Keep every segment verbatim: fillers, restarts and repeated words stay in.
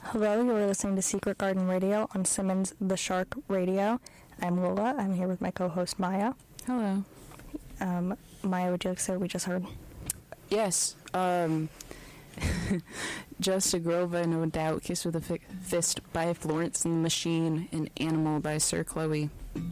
Hello, you are listening to Secret Garden Radio on Simmons the Shark Radio. I'm Lola. I'm here with my co-host Maya. Hello. Um, Maya, would you like to say what we just heard? Yes. Um, Just a Girl by No Doubt, Kiss with a Fi- Fist by Florence and the Machine, and Animal by Sir Chloe.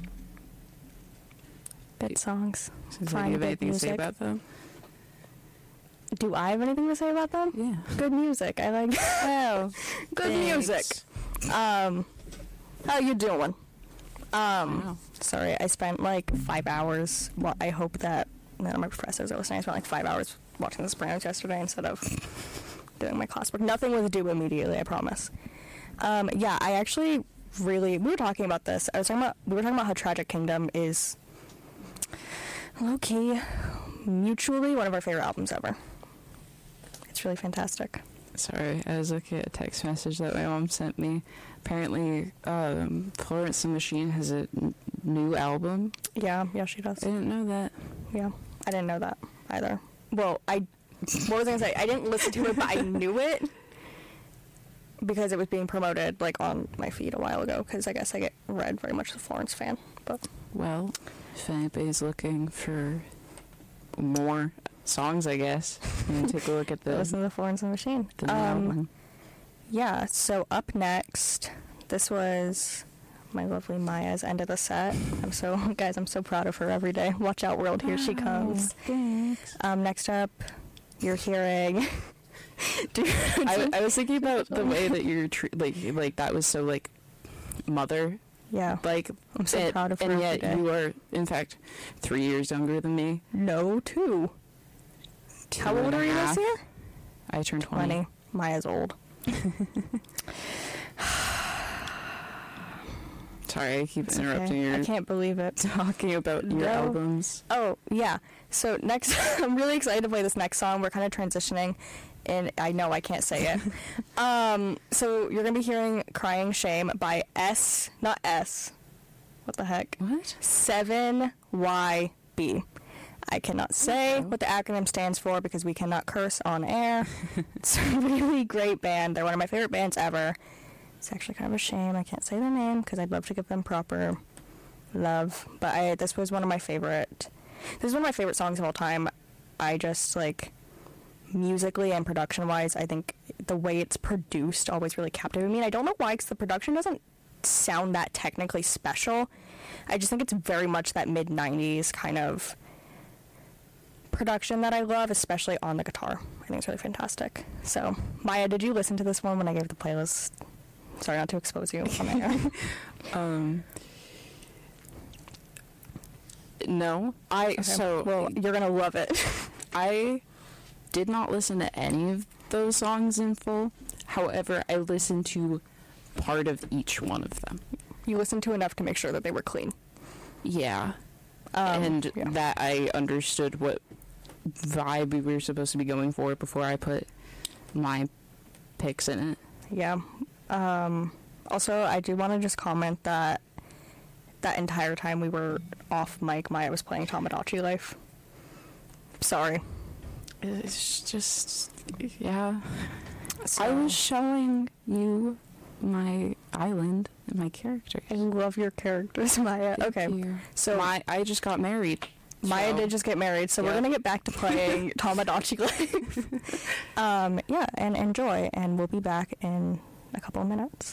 Good songs. Does Fine, you have good anything to say music. about them? Do I have anything to say about them? Yeah. Good music. I like. Well, good thanks. music. Um, how you doing? Um, Wow. sorry, I spent like five hours. Well, I hope that none of my professors are listening. I spent like five hours watching The Sopranos yesterday instead of doing my classwork. Nothing was due immediately, I promise. Um, yeah, I actually really. We were talking about this. I was talking about. We were talking about how Tragic Kingdom is low key, mutually one of our favorite albums ever. It's really fantastic. Sorry, I was looking at a text message that my mom sent me. Apparently, um, Florence and the Machine has a n- new album. Yeah, yeah, she does. I didn't know that. Yeah, I didn't know that either. Well, I, what was I gonna say? I didn't listen to it, but I knew it because it was being promoted like on my feed a while ago. Because I guess I get read very much a Florence fan. But Well, if anybody's looking for more songs, I guess, you can take a look at the, listen to the Florence and the Machine. the new Um, album. yeah. So up next, this was my lovely Maya's end of the set. I'm so guys, I'm so proud of her every day. Watch out, world! Here she comes. Thanks. Um, next up, you're hearing. Dude, I, I was thinking about the way that you're tre- like like that was so like mother yeah. like I'm so and, proud of her and every yet day. you are in fact three years younger than me. No, two. Two How old and a are you half. this year? I turned twenty. twenty. Maya's old. Sorry, I keep It's interrupting okay. you. I can't believe it. Talking about your No. albums. Oh, yeah. So next, I'm really excited to play this next song. We're kind of transitioning, and I know I can't say it. um, so you're going to be hearing Crying Shame by S, not S. What the heck? What? seven Y B. I cannot say Okay. what the acronym stands for because we cannot curse on air. It's a really great band. They're one of my favorite bands ever. It's actually kind of a shame I can't say their name because I'd love to give them proper love. But I this was one of my favorite. This is one of my favorite songs of all time. I just like musically and production wise, I think the way it's produced always really captivated me. And I don't know why, because the production doesn't sound that technically special. I just think it's very much that mid nineties kind of production that I love, especially on the guitar. I think it's really fantastic. So, Maya, did you listen to this one when I gave the playlist? Sorry not to expose you on air. Um. No, I Okay. so well, you're gonna love it. I did not listen to any of those songs in full. However, I listened to part of each one of them. You listened to enough to make sure that they were clean. Yeah. Um, and yeah. that I understood what vibe we were supposed to be going for before I put my picks in it. Yeah. Um, also, I do want to just comment that that entire time we were off mic, Maya was playing Tamagotchi Life. Sorry. It's just, yeah. So, I was showing you my island and my characters. I love your characters, Maya. Thank okay. you. So my I just got married. Maya so- did just get married, so we're Yeah. gonna get back to playing Tamagotchi Life. um, yeah, and enjoy, and we'll be back in a couple of minutes.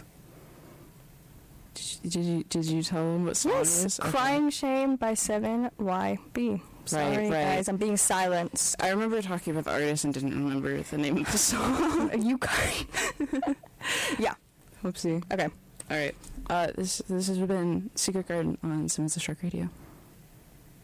Did you did you tell them what song it Yes, is? Okay. Crying Shame by seven Y B. Sorry, right. guys, I'm being silenced. I remember talking about the artist and didn't remember the name of the song. You guys. Yeah. Whoopsie. Okay. All right. Uh, this this has been Secret Garden on Simmons the Shark Radio.